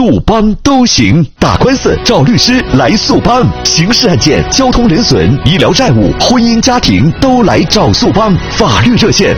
速帮都行，打官司找律师来速帮，刑事案件、交通人损、医疗债务、婚姻家庭都来找速帮。法律热线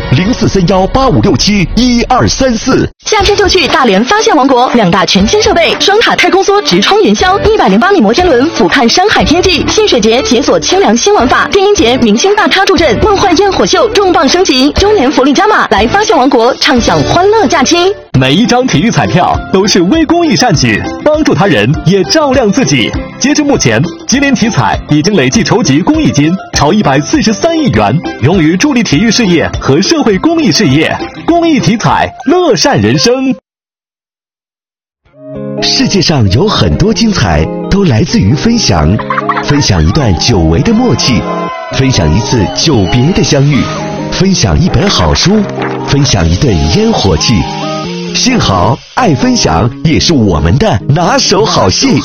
043185671234。 夏天就去大连发现王国，2大全新设备，双塔太空梭直冲云霄，108米摩天轮俯瞰山海天际，戏水节解锁清凉新玩法，电音节明星大咖助阵，梦幻焰火秀重磅升级，周年福利加码，来发现王国畅享欢乐假期。 每一张体育彩票都是微公益善举，帮助他人也照亮自己。截至目前，吉林体彩已经累计筹集公益金超143亿元，用于助力体育事业和社会公益事业。公益体彩，乐善人生。 世界上有很多精彩都来自于分享，分享一段久违的默契，分享一次久别的相遇，分享一本好书，分享一顿烟火气。幸好爱分享也是我们的拿手好戏。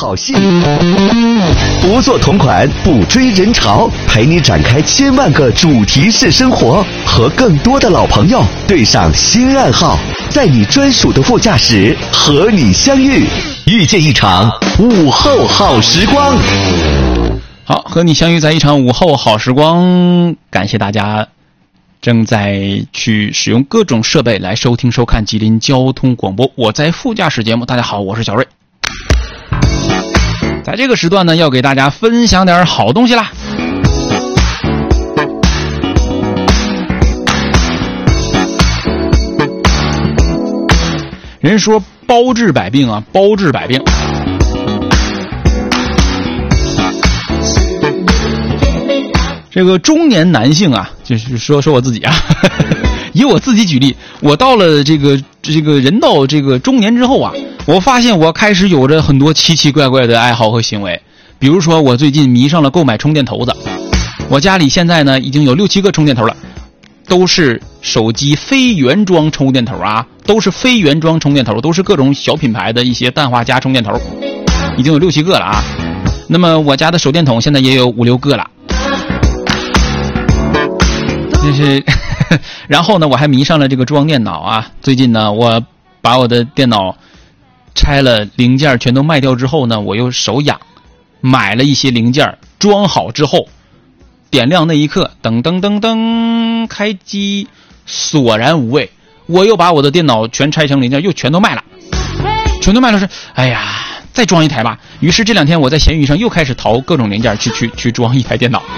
不做同款，不追人潮，陪你展开千万个主题式生活，和更多的老朋友对上新暗号，在你专属的副驾驶和你相遇，遇见一场午后好时光。 好，和你相遇在一场午后好时光，感谢大家正在去使用各种设备来收听收看吉林交通广播，我在副驾驶节目。大家好，我是小瑞。在这个时段呢，要给大家分享点好东西啦。人说包治百病啊，包治百病。这个中年男性啊，就是说我自己啊，以我自己举例，我到了这个人到这个中年之后啊，我发现我开始有着很多奇奇怪怪的爱好和行为。比如说，我最近迷上了购买充电头子，我家里现在呢已经有6-7个充电头了，都是手机非原装充电头啊，都是非原装充电头，都是各种小品牌的一些氮化镓充电头，已经有6-7个了啊。那么我家的手电筒现在也有5-6个了。就是然后呢，我还迷上了这个装电脑啊。最近呢，我把我的电脑拆了，零件全都卖掉之后呢，我又手痒，买了一些零件，装好之后，点亮那一刻，噔噔噔噔，开机，索然无味。我又把我的电脑全拆成零件，又全都卖了，全都卖了是，哎呀，再装一台吧。于是这2天我在闲鱼上又开始淘各种零件去装一台电脑。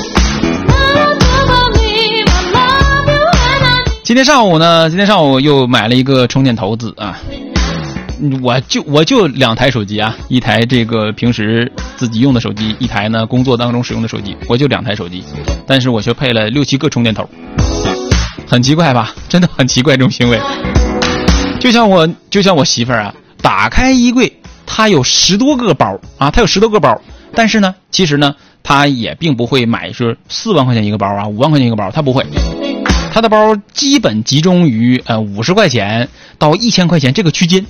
今天上午又买了一个充电头子啊，我就2台手机啊，一台这个平时自己用的手机，一台呢工作当中使用的手机，我就2台手机，但是我却配了6-7个充电头，很奇怪吧？真的很奇怪这种行为。就像我媳妇儿啊，打开衣柜，她有10多个包啊，她有10多个包，但是呢，其实呢，她也并不会买是4万块钱一个包啊，5万块钱一个包，她不会。他的包基本集中于50块钱到1000块钱这个区间，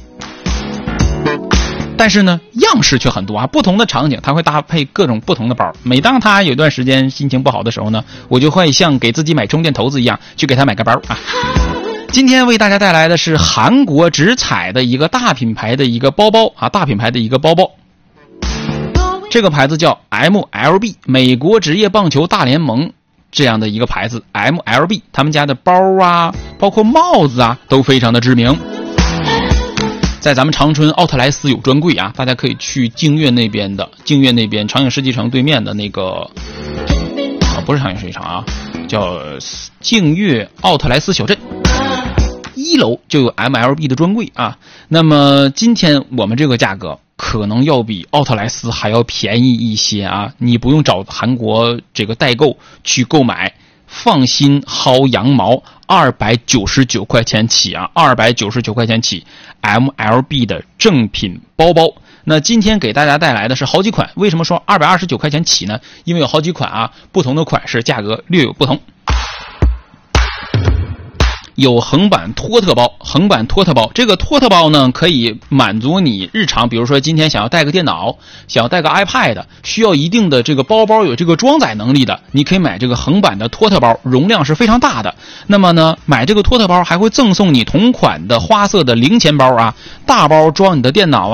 但是呢样式却很多啊，不同的场景他会搭配各种不同的包。每当他有段时间心情不好的时候呢，我就会像给自己买充电头子一样去给他买个包啊。今天为大家带来的是韩国直采的一个大品牌的一个包包啊，大品牌的一个包包，这个牌子叫 MLB 美国职业棒球大联盟这样的一个牌子 MLB， 他们家的包啊，包括帽子啊，都非常的知名。在咱们长春奥特莱斯有专柜啊，大家可以去净月那边长影世纪城对面的那个不是长影世纪城啊，叫净月奥特莱斯小镇1楼就有 MLB 的专柜啊。那么今天我们这个价格可能要比奥特莱斯还要便宜一些啊！你不用找韩国这个代购去购买，放心薅羊毛，299块钱起啊，299块钱起 ，MLB 的正品包包。那今天给大家带来的是好几款，为什么说229块钱起呢？因为有好几款啊，不同的款式价格略有不同。有横版托特包，这个托特包呢可以满足你日常，比如说今天想要带个电脑，想要带个 iPad， 需要一定的这个包有这个装载能力的，你可以买这个横版的托特包，容量是非常大的。那么呢，买这个托特包还会赠送你同款的花色的零钱包啊，大包装你的电脑